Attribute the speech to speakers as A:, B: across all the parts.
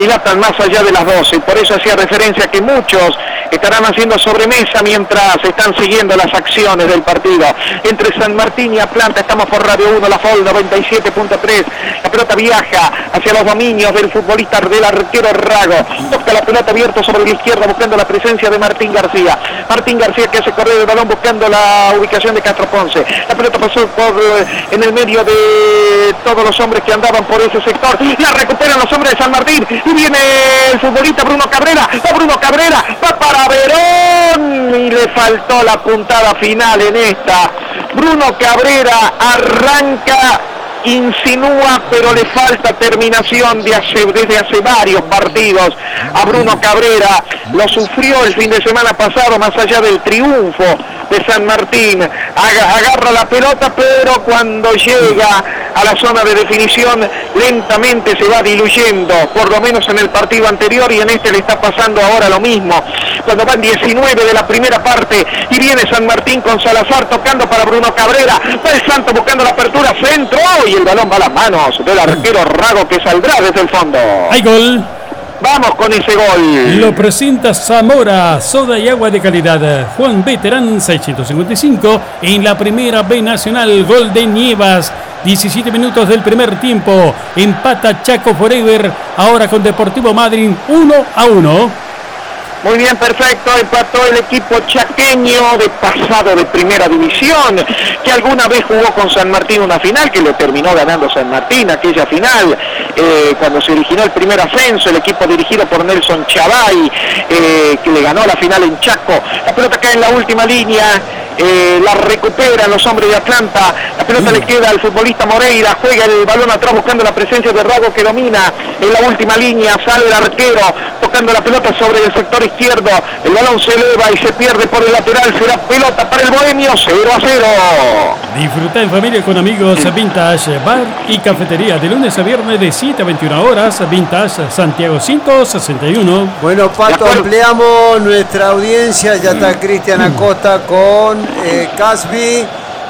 A: dilatan más allá de las 12, por eso hacía referencia que muchos estarán haciendo sobremesa mientras están siguiendo las acciones del partido. Entre San Martín y Atlanta, estamos por Radio 1, la FOL 97.3, la pelota viaja hacia los dominios del futbolista del arquero Rago, toca la pelota abierta sobre la izquierda buscando la presencia de Martín García que hace correr el balón buscando la ubicación de Castro Ponce, la pelota pasó en el medio de todos los hombres que andaban por ese sector, la recuperan los hombres de San Martín, y viene el futbolista Bruno Cabrera, va para Verón, y le faltó la puntada final en esta. Bruno Cabrera arranca, insinúa, pero le falta terminación desde hace varios partidos a Bruno Cabrera. Lo sufrió el fin de semana pasado, más allá del triunfo de San Martín. Agarra la pelota, pero cuando llega a la zona de definición lentamente se va diluyendo, por lo menos en el partido anterior, y en este le está pasando ahora lo mismo. Cuando van 19 de la primera parte y viene San Martín con Salazar tocando para Bruno Cabrera, va el Santo buscando la apertura, centro, y el balón va a las manos del arquero Rago, que saldrá desde el fondo.
B: ¡Hay gol!
A: Vamos con ese gol.
B: Lo presenta Zamora, soda y agua de calidad. Juan Veterán 655 en la primera B Nacional. Gol de Nievas. 17 minutos del primer tiempo. Empata Chaco Forever. Ahora con Deportivo Madryn 1-1.
A: Muy bien, perfecto, empató el equipo chaqueño de pasado de primera división, que alguna vez jugó con San Martín una final, que lo terminó ganando San Martín, aquella final, cuando se originó el primer ascenso, el equipo dirigido por Nelson Chavay, que le ganó la final en Chaco. La pelota cae en la última línea, la recuperan los hombres de Atlanta, la pelota le queda al futbolista Moreira, juega el balón atrás buscando la presencia de Rago, que domina en la última línea, sale el arquero, tocando la pelota sobre el sector izquierdo, el balón se eleva y se pierde por el lateral, será pelota para el Bohemio, 0-0.
B: Disfruta en familia con amigos Vintage Bar y Cafetería, de lunes a viernes de 7 a 21 horas, Vintage Santiago 161.
C: Bueno, Pato, ampliamos nuestra audiencia, ya está Cristian Acosta con Casby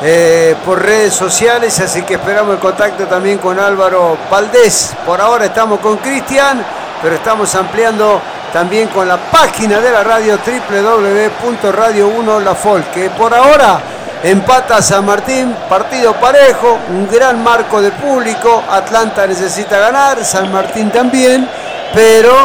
C: por redes sociales, así que esperamos el contacto también con Álvaro Valdés. Por ahora estamos con Cristian, pero estamos ampliando también con la página de la radio www.radio1lafol, que por ahora empata San Martín, partido parejo, un gran marco de público. Atlanta necesita ganar, San Martín también, pero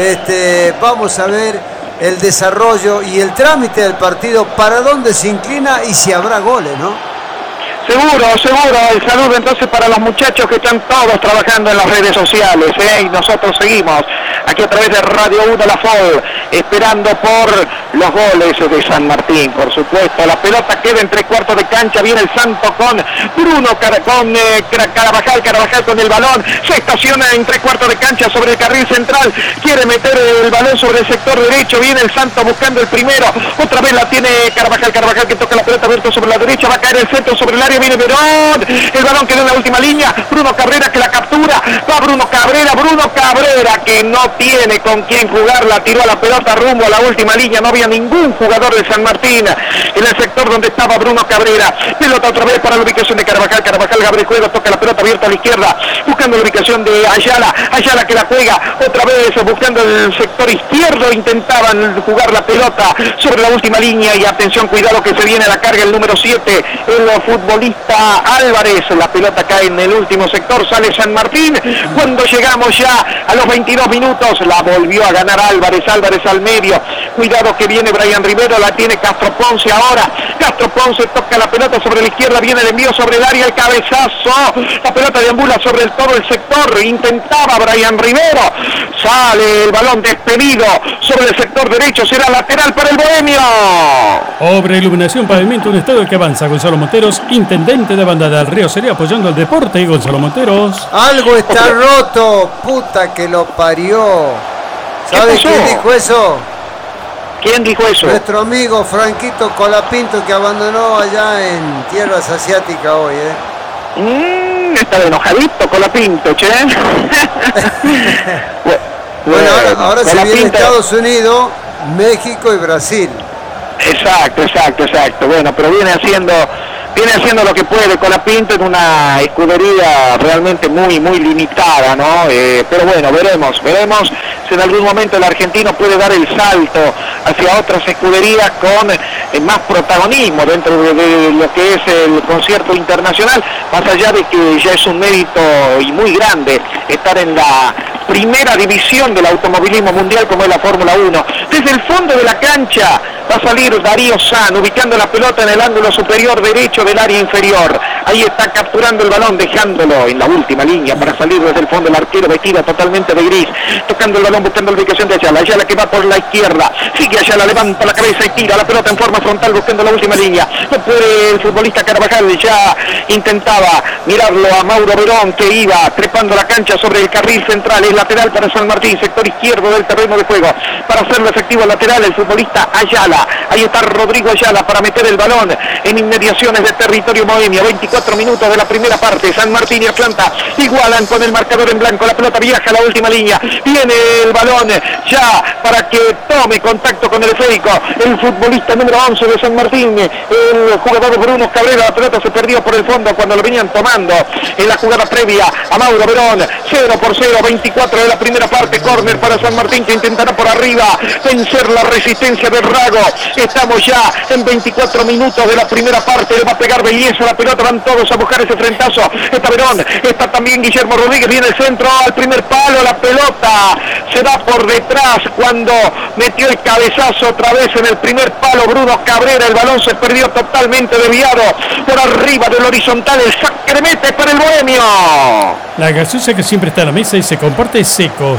C: vamos a ver el desarrollo y el trámite del partido, para dónde se inclina y si habrá goles, ¿no?
A: Seguro, el saludo entonces para los muchachos que están todos trabajando en las redes sociales, y nosotros seguimos aquí a través de Radio 1 La Fol, esperando por los goles de San Martín, por supuesto. La pelota queda en 3/4 de cancha, viene el Santo con Bruno, con Carabajal con el balón, se estaciona en 3/4 de cancha sobre el carril central, quiere meter el balón sobre el sector derecho, viene el Santo buscando el primero, otra vez la tiene Carabajal que toca la pelota abierta sobre la derecha, va a caer el centro sobre el área, viene Verón, el balón quedó en la última línea, Bruno Cabrera que la captura, va Bruno Cabrera que no tiene con quién jugar, la tiró a la pelota rumbo a la última línea, no había ningún jugador de San Martín en el sector donde estaba Bruno Cabrera, pelota otra vez para la ubicación de Carabajal, Gabriel Juego toca la pelota abierta a la izquierda, buscando la ubicación de Ayala que la juega, otra vez buscando el sector izquierdo, intentaban jugar la pelota sobre la última línea, y atención, cuidado que se viene a la carga el número 7, el futbolista Álvarez, la pelota cae en el último sector, sale San Martín, cuando llegamos ya a los 22 minutos, la volvió a ganar Álvarez al medio, cuidado que viene Brian Rivero, la tiene Castro Ponce ahora, Castro Ponce toca la pelota sobre la izquierda, viene el envío sobre el área, el cabezazo, la pelota deambula sobre todo el sector, intentaba Brian Rivero, sale el balón despedido sobre el sector derecho, será lateral para el Bohemio.
B: Obra, iluminación, pavimento, un estado que avanza. Gonzalo Monteros, intendente de Banda del Río, sería apoyando al deporte. Gonzalo Monteros.
C: Algo está roto, puta que lo parió. ¿Sabes quién dijo eso?
A: ¿Quién dijo eso?
C: Nuestro amigo Franquito Colapinto, que abandonó allá en tierras asiáticas hoy,
A: Está enojadito Colapinto, che.
C: Bueno, ahora se viene Estados Unidos, México y Brasil.
A: Exacto. Bueno, pero viene viene haciendo lo que puede Colapinto en una escudería realmente muy limitada, ¿no? Pero bueno, veremos si en algún momento el argentino puede dar el salto hacia otras escuderías con más protagonismo dentro de lo que es el concierto internacional, más allá de que ya es un mérito y muy grande estar en la primera división del automovilismo mundial como es la Fórmula 1. Desde el fondo de la cancha va a salir Darío San, ubicando la pelota en el ángulo superior derecho del área inferior. Ahí está capturando el balón, dejándolo en la última línea para salir desde el fondo el arquero vestido totalmente de gris, tocando el balón, buscando la ubicación de Ayala. Ayala que va por la izquierda, sigue Ayala, levanta la cabeza y tira la pelota en forma frontal buscando la última línea. No puede el futbolista Carvajal, ya intentaba mirarlo a Mauro Verón, que iba trepando la cancha sobre el carril central. Es lateral para San Martín, sector izquierdo del terreno de juego. Para hacerlo efectivo lateral, el futbolista Ayala. Ahí está Rodrigo Ayala para meter el balón en inmediaciones de territorio bohemio. 24 minutos de la primera parte. San Martín y Atlanta igualan con el marcador en blanco. La pelota viaja a la última línea. Viene el balón ya para que tome contacto con el esférico el futbolista número 11 de San Martín, el jugador Bruno Cabrera. La pelota se perdió por el fondo cuando lo venían tomando en la jugada previa a Mauro Verón. 0-0, 24 de la primera parte. Córner para San Martín, que intentará por arriba vencer la resistencia de Rago. Estamos ya en 24 minutos de la primera parte. Le va a pegar Bellizo la pelota, van todos a buscar ese frentazo. Está Verón, está también Guillermo Rodríguez, viene el centro al primer palo. La pelota se va por detrás cuando metió el cabezazo otra vez en el primer palo Bruno Cabrera. El balón se perdió totalmente desviado por arriba del horizontal. El sacremete para el bohemio.
B: La gaseosa que siempre está en la mesa y se comparte seco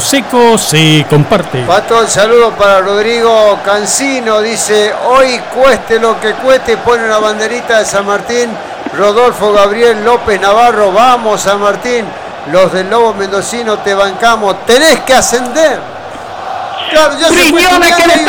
B: se comparte.
C: Pato, el saludo para Rodrigo Cancino, dice: hoy cueste lo que cueste, pone una banderita de San Martín. Rodolfo Gabriel López Navarro: vamos San Martín, los del Lobo Mendocino te bancamos, tenés que ascender. Claro, ya se fue
A: que le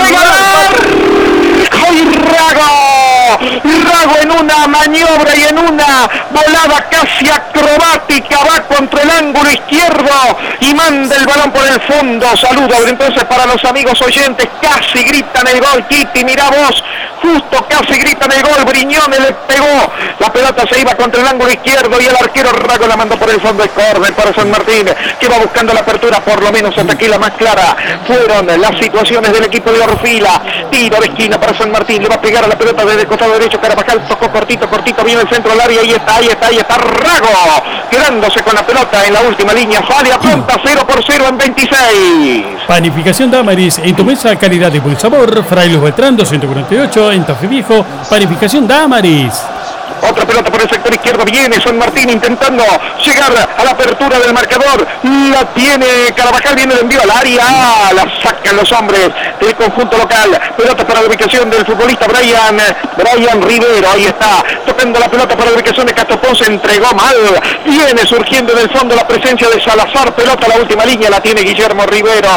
A: Rago en una maniobra y en una volada casi acrobática va contra el ángulo izquierdo y manda el balón por el fondo. Saludo entonces para los amigos oyentes. Casi gritan el gol, Kitty, mirá vos, justo casi gritan el gol. Brignone le pegó, la pelota se iba contra el ángulo izquierdo y el arquero Rago la mandó por el fondo. De córner para San Martín, que va buscando la apertura, por lo menos hasta aquí la más clara fueron las situaciones del equipo de Orfila. Tiro de esquina para San Martín, le va a pegar a la pelota desde el costado derecho. Carvajal tocó cortito, viene el centro del área, ahí está Rago, quedándose con la pelota en la última línea. Sale a punta, 0-0 en 26.
B: Panificación Damaris, en tu mesa calidad y buen sabor. Fray Luis Beltrán 248 en Tafí Viejo. Panificación Damaris.
A: Otra pelota por el sector izquierdo, viene San Martín intentando llegar a la apertura del marcador, la tiene Carvajal, viene el envío al área, la sacan los hombres del conjunto local. Pelota para la ubicación del futbolista Brian Rivero, ahí está, tocando la pelota para la ubicación de Castopón, se entregó mal, viene surgiendo en el fondo la presencia de Salazar, pelota a la última línea, la tiene Guillermo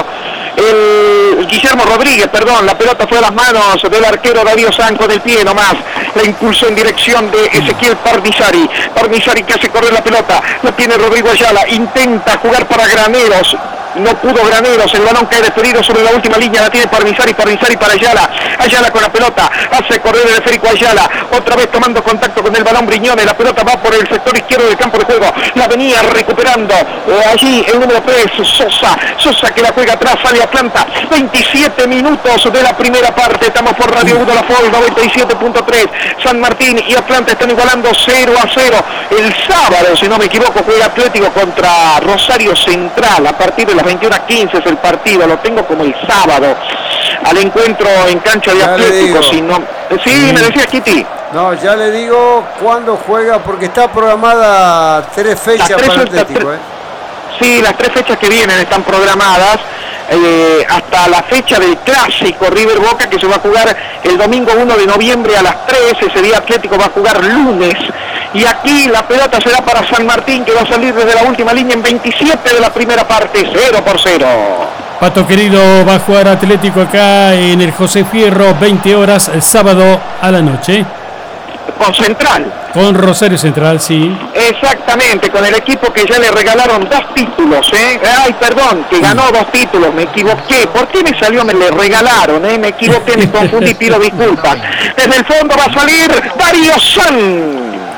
A: Rodríguez, la pelota fue a las manos del arquero Darío San con el pie nomás, la impulsó en dirección de Ezequiel Parnizari que hace correr la pelota, la tiene Rodrigo Ayala, intenta jugar para Graneros, no pudo Graneros, el balón cae despedido sobre la última línea, la tiene Parnizari para Ayala con la pelota, hace correr el esférico Ayala, otra vez tomando contacto con el balón Brignone, la pelota va por el sector izquierdo del campo de juego, la venía recuperando allí el número 3, Sosa que la juega atrás, sale Atlanta. 27 minutos de la primera parte, estamos por Radio 1 La Fol 97.3, San Martín y Atlanta están igualando 0-0. El sábado, si no me equivoco, juega Atlético contra Rosario Central, a partir de las 21:15 es el partido, lo tengo como el sábado, al encuentro en cancha de Atlético, si no... Sí, me decías, Kitty.
C: No, ya le digo cuándo juega, porque está programada 3 fechas para Atlético,
A: Sí, las 3 fechas que vienen están programadas hasta la fecha del clásico River Boca, que se va a jugar el domingo 1 de noviembre a las 3, ese día Atlético va a jugar lunes, y aquí la pelota será para San Martín, que va a salir desde la última línea en 27 de la primera parte, 0-0.
B: Pato querido, va a jugar Atlético acá en el José Fierro, 20 horas, el sábado a la noche.
A: Con Central.
B: Con Rosario Central, sí.
A: Exactamente, con el equipo que ya le regalaron 2 títulos, que ganó 2 títulos, me equivoqué. ¿Por qué me salió? Me le regalaron, me equivoqué, me confundí, pido disculpas. Desde el fondo va a salir Darío San.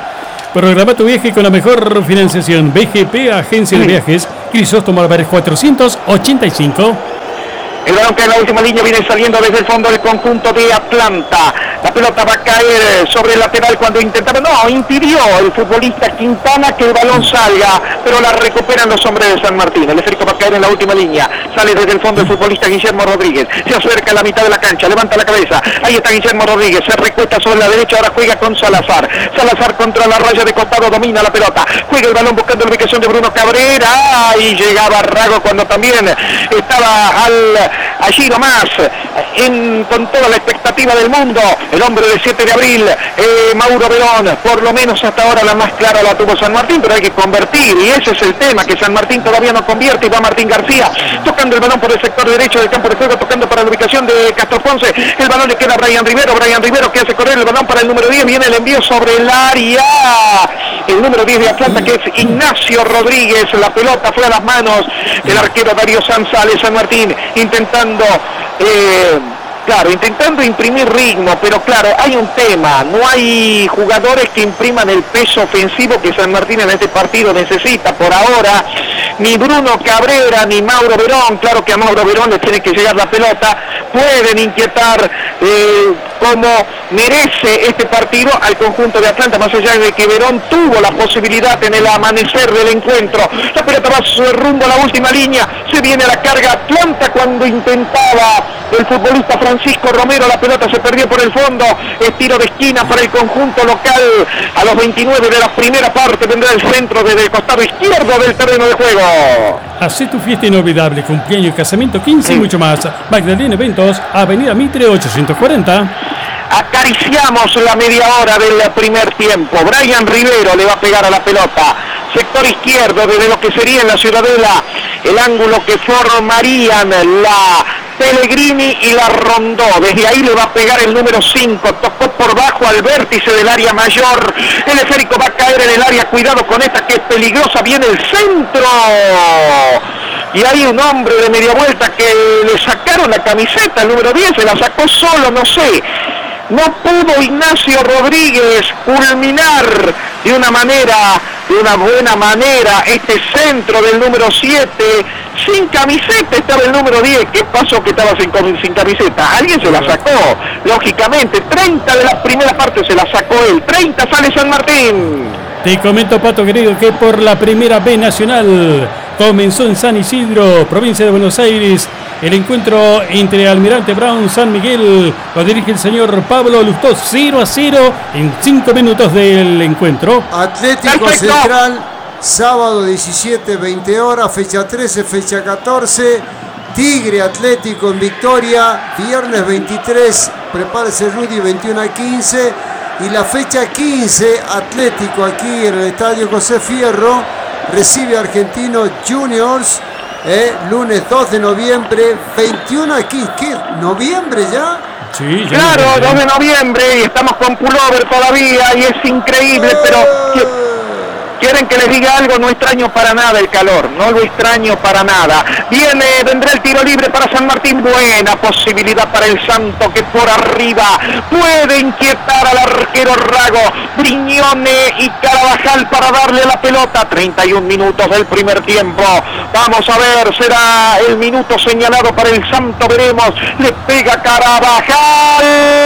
B: Programa tu viaje con la mejor financiación. BGP, Agencia de Viajes, Crisóstomo Álvarez 485.
A: El balón que en la última línea viene saliendo desde el fondo del conjunto de Atlanta. La pelota va a caer sobre el lateral cuando intentaba, impidió el futbolista Quintana que el balón salga, pero la recuperan los hombres de San Martín. El esférico va a caer en la última línea, sale desde el fondo el futbolista Guillermo Rodríguez, se acerca a la mitad de la cancha, levanta la cabeza, ahí está Guillermo Rodríguez, se recuesta sobre la derecha, ahora juega con Salazar contra la raya de costado, domina la pelota, juega el balón buscando la ubicación de Bruno Cabrera, y llegaba Rago cuando también estaba allí nomás, con toda la expectativa del mundo, el hombre del 7 de abril, Mauro Verón. Por lo menos hasta ahora la más clara la tuvo San Martín, pero hay que convertir, y ese es el tema, que San Martín todavía no convierte, y va Martín García tocando el balón por el sector derecho del campo de juego, tocando para la ubicación de Castro Ponce, el balón le queda a Brian Rivero que hace correr el balón para el número 10, viene el envío sobre el área, el número 10 de Atlanta, que es Ignacio Rodríguez, la pelota fue a las manos del arquero Darío Sanzales. San Martín intentando imprimir ritmo, pero claro, hay un tema, no hay jugadores que impriman el peso ofensivo que San Martín en este partido necesita por ahora, ni Bruno Cabrera ni Mauro Verón. Claro que a Mauro Verón le tiene que llegar la pelota, pueden inquietar como merece este partido al conjunto de Atlanta, más allá de que Verón tuvo la posibilidad en el amanecer del encuentro. La pelota va rumbo a la última línea, se viene a la carga Atlanta cuando intentaba el futbolista Francisco Romero, la pelota se perdió por el fondo, es tiro de esquina para el conjunto local. A los 29 de la primera parte vendrá el centro desde el costado izquierdo del terreno de juego.
B: Hacé tu fiesta inolvidable, cumpleaños, casamiento, 15 y mucho más. Magdalena Eventos, Avenida Mitre 840.
A: Acariciamos la media hora del primer tiempo. Brian Rivero le va a pegar a la pelota. Sector izquierdo, desde lo que sería en la Ciudadela, el ángulo que formarían la Pellegrini y la Rondó. Desde ahí le va a pegar el número 5. Tocó por bajo al vértice del área mayor. El esférico va a caer en el área. Cuidado con esta que es peligrosa. Viene el centro. Y hay un hombre de media vuelta que le sacaron la camiseta, el número 10. Se la sacó solo, no sé. No pudo Ignacio Rodríguez culminar de una buena manera este centro del número 7. Sin camiseta estaba el número 10. ¿Qué pasó que estaba sin camiseta? Alguien se la sacó, lógicamente. 30 de la primera parte se la sacó él. 30 sale San Martín.
B: Te comento, Pato querido, que por la primera B nacional comenzó en San Isidro, provincia de Buenos Aires, el encuentro entre Almirante Brown San Miguel. Lo dirige el señor Pablo Lustó. 0-0 en 5 minutos del encuentro.
C: Atlético
A: Perfecto.
C: Central, sábado 17, 20 horas, fecha 13, fecha 14. Tigre Atlético en Victoria, viernes 23, prepárese Rudy, 21-15. Y la fecha 15, Atlético aquí en el estadio José Fierro, recibe a Argentinos Juniors, lunes 2 de noviembre, 21 aquí. ¿Qué? ¿Noviembre ya?
B: Sí, ya.
A: Claro, 2 de noviembre y estamos con pullover todavía y es increíble, pero quieren que les diga algo, no extraño para nada el calor, no lo extraño para nada. Vendrá el tiro libre para San Martín, buena posibilidad para el Santo que por arriba puede inquietar al arquero Rago, Brignone y Carabajal para darle la pelota. 31 minutos del primer tiempo, vamos a ver, será el minuto señalado para el Santo, veremos, le pega Carabajal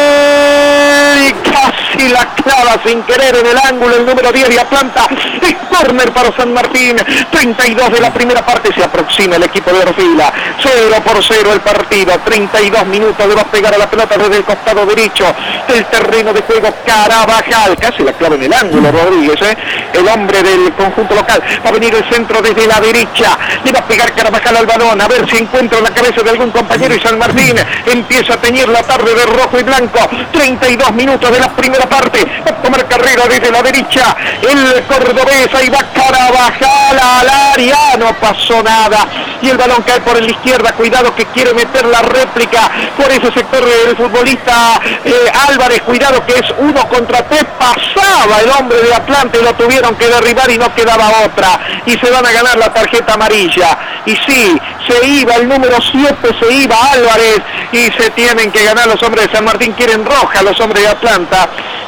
A: y casi la clava sin querer en el ángulo el número 10 de Atlanta. Es córner para San Martín. 32 de la primera parte, se aproxima el equipo de Orfila. 0-0 el partido. 32 minutos, le va a pegar a la pelota desde el costado derecho del terreno de juego Carabajal. Casi la clava en el ángulo Rodríguez, el hombre del conjunto local. Va a venir el centro desde la derecha. Le va a pegar Carabajal al balón, a ver si encuentra la cabeza de algún compañero, y San Martín empieza a teñir la tarde de rojo y blanco. 32 minutos de la primera parte. Va a tomar carrera desde la derecha el cordobés, ahí va Carabajal al área, no pasó nada, y el balón cae por la izquierda. Cuidado que quiere meter la réplica por ese sector del futbolista Álvarez. Cuidado que es 1 contra 3, pasaba el hombre de Atlanta y lo tuvieron que derribar y no quedaba otra, y se van a ganar la tarjeta amarilla. Y sí, se iba el número 7, se iba Álvarez, y se tienen que ganar los hombres de San Martín. Quieren roja los hombres de Atlanta.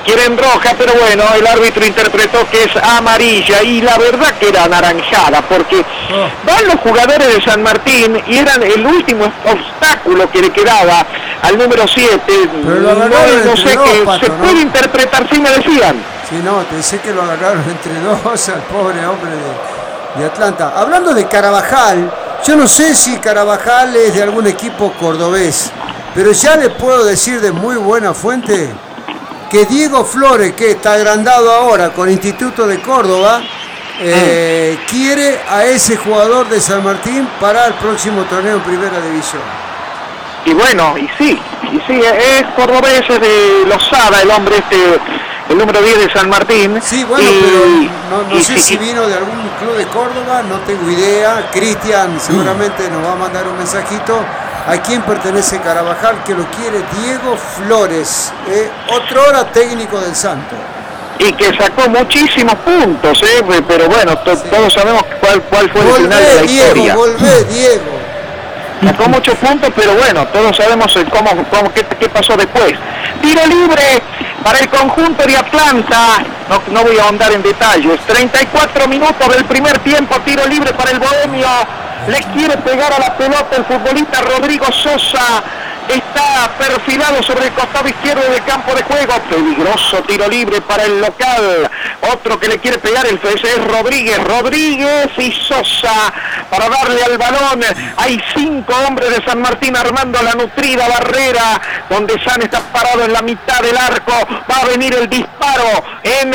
A: quieren roja, pero bueno, el árbitro interpretó que es amarilla y la verdad que era naranjada, porque van los jugadores de San Martín y eran el último obstáculo que le quedaba al número 7. No sé qué se puede interpretar, sí me decían.
C: Sí, no, te sé que lo agarraron entre dos al pobre hombre de Atlanta. Hablando de Carabajal, yo no sé si Carabajal es de algún equipo cordobés, pero ya le puedo decir de muy buena fuente que Diego Flores, que está agrandado ahora con Instituto de Córdoba, quiere a ese jugador de San Martín para el próximo torneo en Primera División.
A: Y bueno, y sí, es cordobés, es de Lozada, el hombre el número 10 de San Martín.
C: Sí, bueno, pero no sé si vino de algún club de Córdoba, no tengo idea. Cristian seguramente nos va a mandar un mensajito. ¿A quién pertenece Carabajal? Que lo quiere Diego Flores, otrora técnico del Santo.
A: Y que sacó muchísimos puntos, pero bueno, todos sabemos cuál fue el final de la historia.
C: Volvé, Diego.
A: Sacó muchos puntos, pero bueno, todos sabemos qué pasó después. Tiro libre para el conjunto de Atlanta. No voy a ahondar en detalles. 34 minutos del primer tiempo, tiro libre para el bohemio. Le quiere pegar a la pelota el futbolista Rodrigo Sosa. Está perfilado sobre el costado izquierdo del campo de juego. Peligroso tiro libre para el local. Otro que le quiere pegar es Rodríguez y Sosa para darle al balón. Hay 5 hombres de San Martín armando la nutrida barrera, donde San está parado en la mitad del arco. Va a venir el disparo en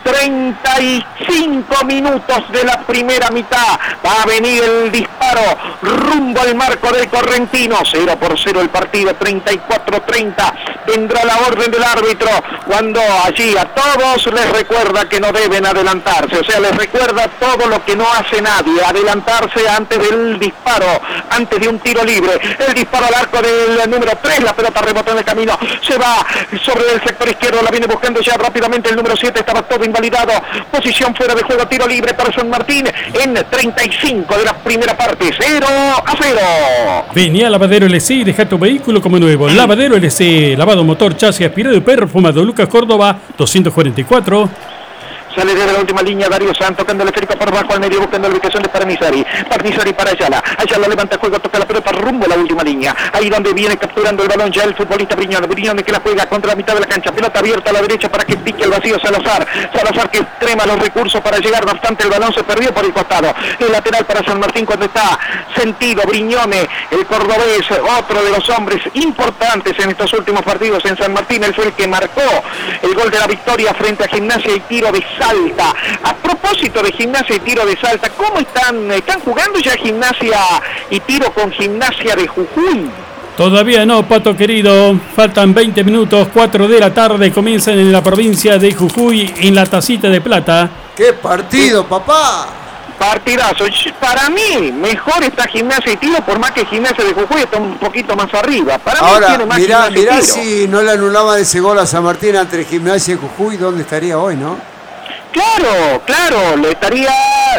A: 35 minutos de la primera mitad. Va a venir el disparo rumbo al marco del Correntino. 0-0 el partido. 34-30, vendrá la orden del árbitro cuando allí a todos les recuerda que no deben adelantarse, o sea, les recuerda todo lo que no hace nadie, adelantarse antes del disparo, antes de un tiro libre. El disparo al arco del número 3, la pelota rebotó en el camino, se va sobre el sector izquierdo, la viene buscando ya rápidamente el número 7, estaba todo invalidado, posición fuera de juego, tiro libre para San Martín en 35 de la primera parte. 0-0.
B: Venía Lavadero LC y deja tu vehículo como nuevo. Lavadero LC, lavado motor, chasis, aspirado y perfumado. Lucas Córdoba, 244.
A: Sale desde la última línea Darío Santos, tocando el esférico por bajo al medio, buscando la ubicación de Parnizari para Ayala. Ayala levanta el juego, toca la pelota rumbo a la última línea. Ahí donde viene capturando el balón ya el futbolista Briñone que la juega contra la mitad de la cancha. Pelota abierta a la derecha para que pique el vacío Salazar que extrema los recursos para llegar, no obstante el balón se perdió por el costado. El lateral para San Martín cuando está sentido Briñone, el cordobés, otro de los hombres importantes en estos últimos partidos en San Martín. Él fue el que marcó el gol de la victoria frente a Gimnasia y Tiro de Salta. A propósito de Gimnasia y Tiro de Salta, ¿cómo están jugando ya Gimnasia y Tiro con Gimnasia de Jujuy?
B: Todavía no, Pato querido, faltan 20 minutos, 4 de la tarde, comienzan en la provincia de Jujuy en la Tacita de Plata.
C: ¡Qué partido, papá!
A: Partidazo. Para mí, mejor está Gimnasia y Tiro, por más que Gimnasia de Jujuy está un poquito más arriba. Para mí tiene más
C: mirá si no le anulaban ese gol a San Martín entre Gimnasia y Jujuy, ¿dónde estaría hoy, no?
A: Claro, le estaría,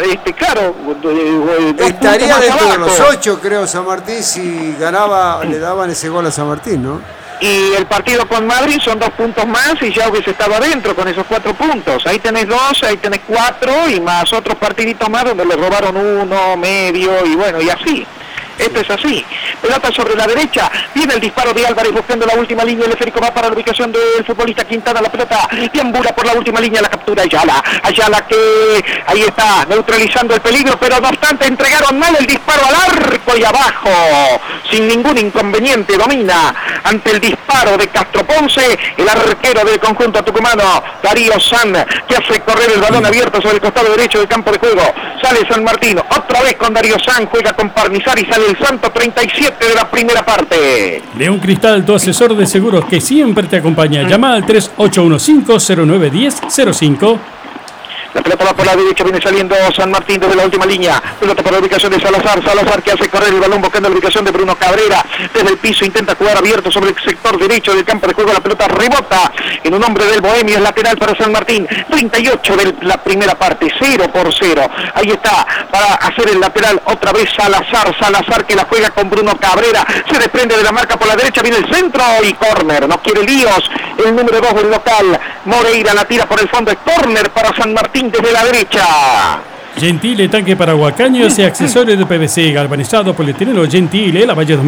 C: estaría dentro de los 8, creo, San Martín, si ganaba, le daban ese gol a San Martín, ¿no?
A: Y el partido con Madrid son 2 puntos más y ya hubiese estado adentro con esos 4 puntos. Ahí tenés 2, ahí tenés 4 y más otros partiditos más donde le robaron 1, medio y bueno, y así. Esto es así. Pelota sobre la derecha. Viene el disparo de Álvarez buscando la última línea. El esférico va para la ubicación del futbolista Quintana. La pelota deambula por la última línea. La captura Ayala que ahí está neutralizando el peligro. Pero no obstante entregaron mal el disparo al arco y abajo. Sin ningún inconveniente domina ante el disparo de Castro Ponce. El arquero del conjunto tucumano Darío San que hace correr el balón abierto sobre el costado derecho del campo de juego. Sale San Martín. Otra vez con Darío San. Juega con Parnizari y sale el Santo. 37 de la primera parte.
B: León Cristal, tu asesor de seguros que siempre te acompaña. Llama al 3815-0910-05.
A: La pelota va por la derecha, viene saliendo San Martín desde la última línea. Pelota para la ubicación de Salazar. Salazar que hace correr el balón buscando la ubicación de Bruno Cabrera. Desde el piso intenta jugar abierto sobre el sector derecho del campo de juego. La pelota rebota en un hombre del Bohemio. Es lateral para San Martín. 38 de la primera parte. 0-0. Ahí está para hacer el lateral otra vez Salazar. Salazar que la juega con Bruno Cabrera. Se desprende de la marca por la derecha. Viene el centro y córner. No quiere líos. El número 2 del local. Moreira la tira por el fondo. Es córner para San Martín desde la derecha.
B: Gentile, tanque para huacaños y accesorios de PVC, galvanizado, polietileno Gentile, la Valle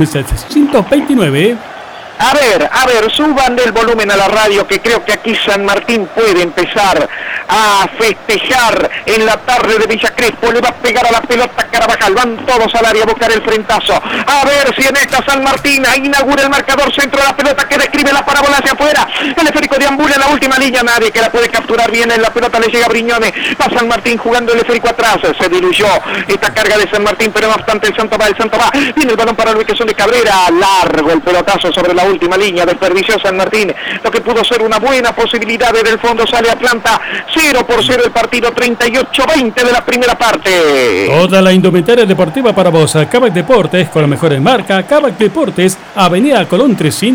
B: 2729.
A: A ver, suban el volumen a la radio, que creo que aquí San Martín puede empezar a festejar en la tarde de Villa Crespo. Le va a pegar a la pelota Carvajal, van todos al área a buscar el frentazo. A ver si en esta San Martín inaugura el marcador, centro de la pelota que describe la parábola hacia afuera. El esférico deambula en la última línea, nadie que la puede capturar bien, en la pelota le llega a Briñones. Va San Martín jugando el esférico atrás, se diluyó esta carga de San Martín, pero no obstante el Santo va. Viene el balón para la ubicación de Cabrera, largo el pelotazo sobre la última línea, desperdició San Martín lo que pudo ser una buena posibilidad. Desde el fondo sale Atlanta, 0-0 el partido, 38-20 de la primera parte.
B: Toda la indumentaria deportiva para vos. Kavak Deportes, con la mejor en marca. Kavak Deportes, Avenida Colón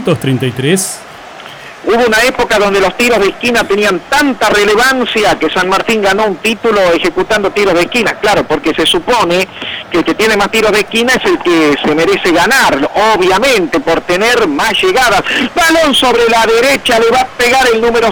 B: 333.
A: Hubo una época donde los tiros de esquina tenían tanta relevancia que San Martín ganó un título ejecutando tiros de esquina, claro, porque se supone que el que tiene más tiros de esquina es el que se merece ganar, obviamente, por tener más llegadas. Balón sobre la derecha, le va a pegar el número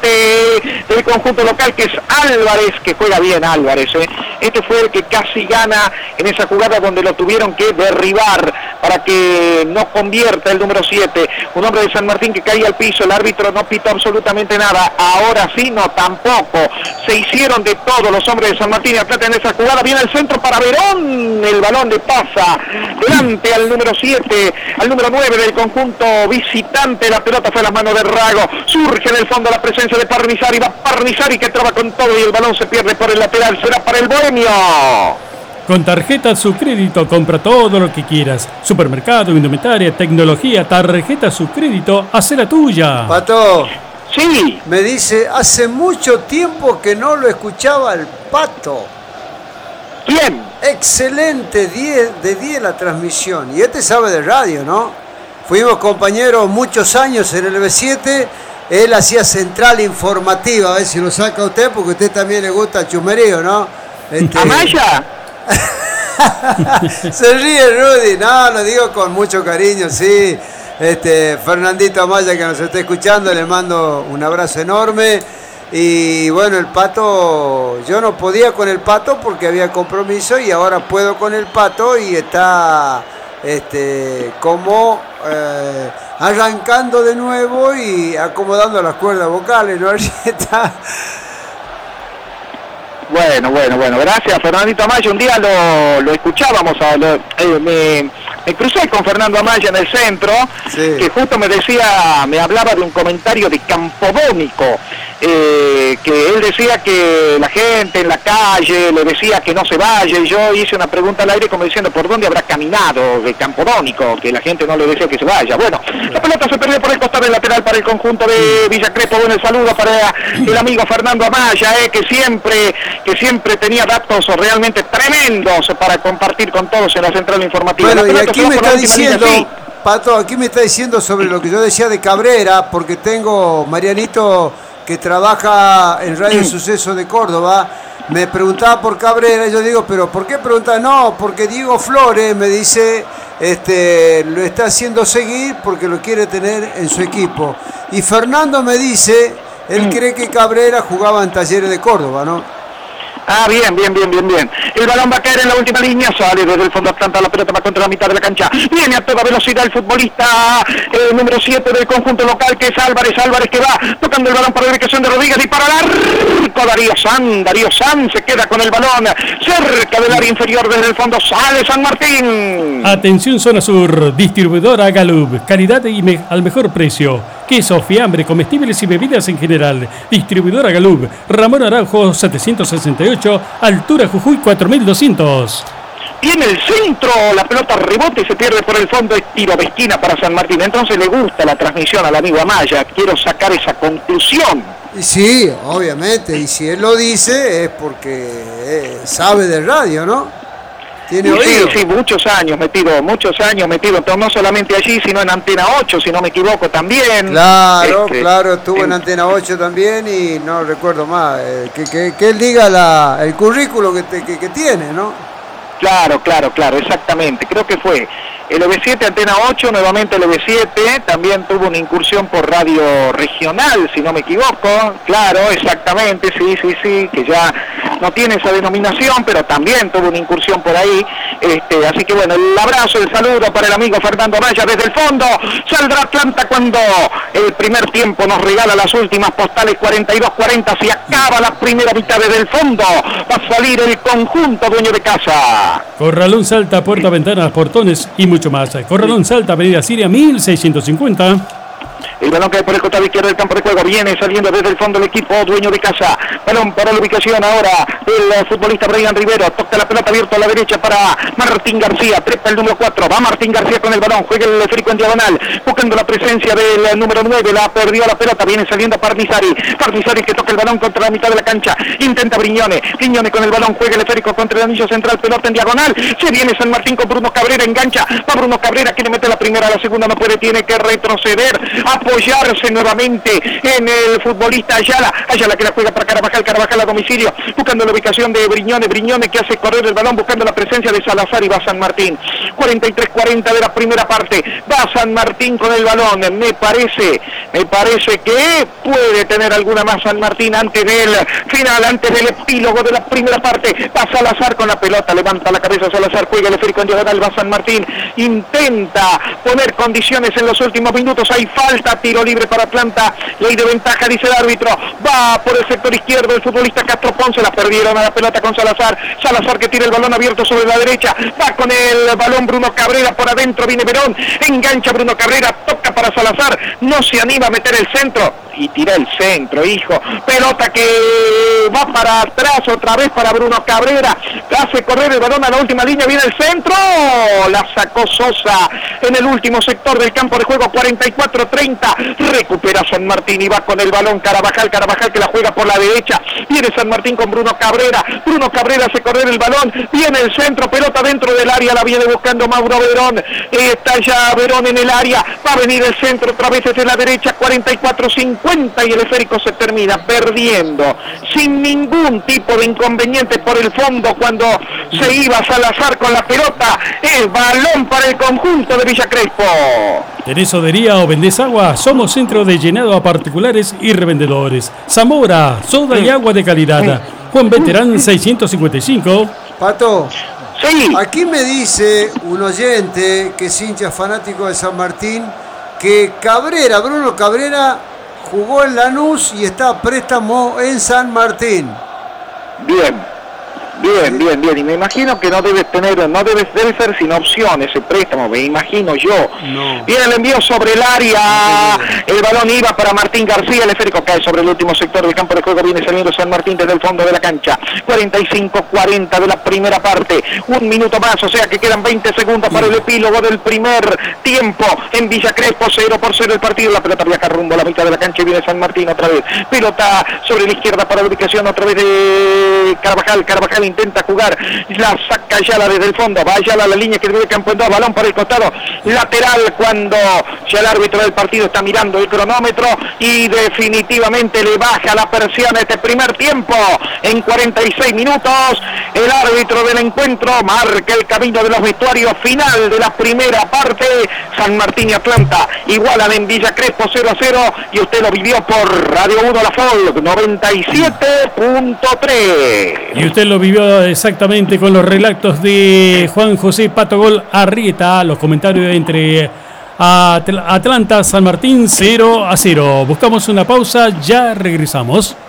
A: 7 del conjunto local, que es Álvarez, que juega bien Álvarez. Este fue el que casi gana en esa jugada donde lo tuvieron que derribar para que no convierta el número 7. Un hombre de San Martín que caía al piso, el árbitro no pitó absolutamente nada. Ahora sí, no, tampoco. Se hicieron de todos los hombres de San Martín y Atlanta en esa jugada. Viene el centro para Verón. El balón le pasa delante al número 7, al número 9 del conjunto visitante. La pelota fue a las manos de Rago. Surge en el fondo la presencia de Parnizari. Va Parnizari que traba con todo y el balón se pierde por el lateral. Será para el Bohemio.
B: Con tarjeta Su Crédito compra todo lo que quieras. Supermercado, indumentaria, tecnología, tarjeta Su Crédito, hace la tuya.
C: Pato.
A: Sí.
C: Me dice, hace mucho tiempo que no lo escuchaba el Pato.
A: ¿Quién?
C: Excelente, 10 de 10 la transmisión. Y sabe de radio, ¿no? Fuimos compañeros muchos años en el B7. Él hacía central informativa. A ver si lo saca usted, porque a usted también le gusta el chumerío, ¿no?
A: ¿Amaya?
C: Se ríe Rudy. No, lo digo con mucho cariño, sí. Fernandito Amaya, que nos está escuchando, le mando un abrazo enorme. Y bueno, el Pato, yo no podía con el Pato porque había compromiso, y ahora puedo con el Pato, y está como arrancando de nuevo y acomodando las cuerdas vocales, ¿no? Está.
A: Bueno, gracias Fernandito Amaya. Un día lo escuchábamos, me crucé con Fernando Amaya en el centro, sí, que justo me hablaba de un comentario de Campodónico, que él decía que la gente en la calle le decía que no se vaya, y yo hice una pregunta al aire como diciendo por dónde habrá caminado de Campodónico, que la gente no le decía que se vaya. Bueno, la pelota se perdió por el costado del lateral para el conjunto de Villa Crespo. Bueno, el saludo para el amigo Fernando Amaya, que siempre tenía datos realmente tremendos para compartir con todos en la central informativa.
C: Bueno, y aquí me está diciendo, línea, sí. Pato, aquí me está diciendo sobre lo que yo decía de Cabrera, porque tengo Marianito que trabaja en Radio Suceso de Córdoba, me preguntaba por Cabrera, y yo digo, pero ¿por qué pregunta? No, porque Diego Flores me dice, lo está haciendo seguir porque lo quiere tener en su equipo. Y Fernando me dice, él cree que Cabrera jugaba en Talleres de Córdoba, ¿no?
A: Ah, bien. El balón va a caer en la última línea, sale desde el fondo Atlanta, la pelota va contra la mitad de la cancha. Viene a toda velocidad el futbolista número 7 del conjunto local, que es Álvarez que va tocando el balón para la ubicación de Rodríguez y para el arco Darío San se queda con el balón cerca del área inferior. Desde el fondo sale San Martín.
B: Atención zona sur, distribuidora Galub, calidad y al mejor precio. Queso, fiambre, comestibles y bebidas en general. Distribuidora Galub, Ramón Araujo 768, altura Jujuy 4200.
A: Tiene el centro, la pelota rebote y se pierde por el fondo, es tiro de esquina para San Martín. Entonces le gusta la transmisión al amigo Amaya, quiero sacar esa conclusión.
C: Y sí, obviamente, y si él lo dice es porque sabe de radio, ¿no? Tiene oído.
A: Sí, muchos años metido, no solamente allí, sino en Antena 8, si no me equivoco también.
C: Claro, estuvo en Antena 8 también y no recuerdo más, que él diga el currículo que tiene, ¿no?
A: Claro, exactamente, creo que fue el EB7, Antena 8, nuevamente el EB7, también tuvo una incursión por radio regional, si no me equivoco, claro, exactamente, sí, que ya no tiene esa denominación, pero también tuvo una incursión por ahí, así que bueno, el abrazo, el saludo para el amigo Fernando Maya desde el fondo. Saldrá Atlanta cuando el primer tiempo nos regala las últimas postales, 42-40, se acaba la primera mitad desde el fondo, va a salir el conjunto dueño de casa.
B: Corralón Salta, puerta, ventanas, portones y mucho más. Corralón Salta, Avenida Siria 1650.
A: El balón cae por el costado izquierdo del campo de juego. Viene saliendo desde el fondo el equipo dueño de casa. Balón para la ubicación ahora del futbolista Brian Rivero. Toca la pelota abierta a la derecha para Martín García. Trepa el número 4. Va Martín García con el balón. Juega el esférico en diagonal. Buscando la presencia del número 9. La perdió la pelota. Viene saliendo Parnizari. Parnizari que toca el balón contra la mitad de la cancha. Intenta Brignone. Brignone con el balón. Juega el esférico contra el anillo central. Pelota en diagonal. Se viene San Martín con Bruno Cabrera. Engancha. Va Bruno Cabrera que le mete la primera. La segunda no puede. Tiene que retroceder. Apoyarse nuevamente en el futbolista Ayala que la juega para Carvajal a domicilio, buscando la ubicación de Brignone que hace correr el balón, buscando la presencia de Salazar y va San Martín. 43-40 de la primera parte, va San Martín con el balón. Me parece que puede tener alguna más San Martín antes del final, antes del epílogo de la primera parte. Va Salazar con la pelota, levanta la cabeza Salazar, juega el esférico en diagonal, va San Martín, intenta poner condiciones en los últimos minutos, hay falta, tiro libre para Atlanta, ley de ventaja, dice el árbitro. Va por el sector izquierdo el futbolista Castro Ponce, la perdieron a la pelota con Salazar que tira el balón abierto sobre la derecha, va con el balón Bruno Cabrera, por adentro viene Verón, engancha Bruno Cabrera, toca para Salazar, no se anima a meter el centro y tira el centro, hijo, pelota que va para atrás otra vez para Bruno Cabrera, hace correr el balón a la última línea, viene el centro, la sacó Sosa en el último sector del campo de juego. 44-30, recupera San Martín y va con el balón Carvajal que la juega por la derecha, viene San Martín con Bruno Cabrera hace correr el balón, viene el centro, pelota dentro del área, la viene buscando Mauro Verón, está ya Verón en el área, va a venir el centro otra vez desde la derecha. 44-50 y el esférico se termina perdiendo sin ningún tipo de inconveniente por el fondo cuando se iba Salazar con la pelota. El balón para el conjunto de Villa Crespo.
B: ¿Tenés sodería o vendés agua? Somos centro de llenado a particulares y revendedores. Zamora, soda y agua de calidad. Juan Veterán 655.
C: Pato,
A: sí.
C: Aquí me dice un oyente que es hincha fanático de San Martín que Bruno Cabrera jugó en Lanús y está a préstamo en San Martín.
A: Bien, y me imagino que debe ser sin opción ese préstamo, me imagino yo.
C: No.
A: Viene el envío sobre el área, el balón iba para Martín García, el esférico cae sobre el último sector del campo de juego, viene saliendo San Martín desde el fondo de la cancha. 45-40 de la primera parte, un minuto más, o sea que quedan 20 segundos para el epílogo del primer tiempo en Villa Crespo. 0-0 el partido, la pelota viaja rumbo a la mitad de la cancha y viene San Martín otra vez, pelota sobre la izquierda para la ubicación otra vez de Carvajal intenta jugar, la saca Ayala desde el fondo, va Ayala a la línea que divide campo en dos, balón para el costado lateral cuando ya el árbitro del partido está mirando el cronómetro y definitivamente le baja la persiana este primer tiempo. En 46 minutos el árbitro del encuentro marca el camino de los vestuarios, final de la primera parte. San Martín y Atlanta igualan en Villa Crespo 0-0 y usted lo vivió por Radio 1 La Folk 97.3.
B: Y usted lo vivió exactamente con los relatos de Juan José Patogol Arrieta, los comentarios entre Atlanta San Martín 0-0. Buscamos una pausa, ya regresamos.